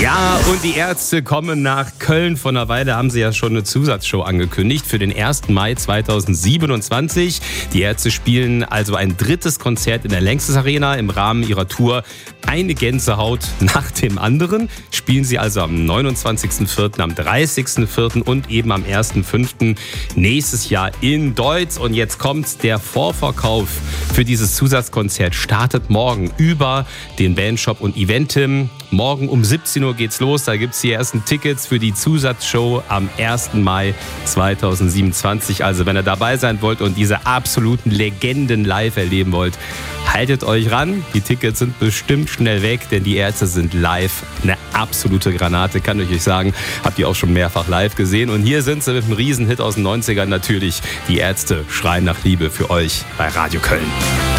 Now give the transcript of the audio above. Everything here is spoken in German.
Ja, und die Ärzte kommen nach Köln. Vor einer Weile haben sie ja schon eine Zusatzshow angekündigt für den 1. Mai 2027. Die Ärzte spielen also ein drittes Konzert in der Längstes Arena im Rahmen ihrer Tour Eine Gänsehaut nach dem anderen. Spielen sie also am 29.04., am 30.04. und eben am 1.05. nächstes Jahr in Deutz. Und jetzt kommt der Vorverkauf für dieses Zusatzkonzert. Startet morgen über den Bandshop und Eventim. Morgen um 17 Uhr geht's los. Da gibt's die ersten Tickets für die Zusatzshow am 1. Mai 2027. Also wenn ihr dabei sein wollt und diese absoluten Legenden live erleben wollt, haltet euch ran. Die Tickets sind bestimmt schnell weg, denn die Ärzte sind live eine absolute Granate, kann ich euch sagen. Habt ihr auch schon mehrfach live gesehen. Und hier sind sie mit einem Riesenhit aus den 90ern natürlich. Die Ärzte schreien nach Liebe für euch bei Radio Köln.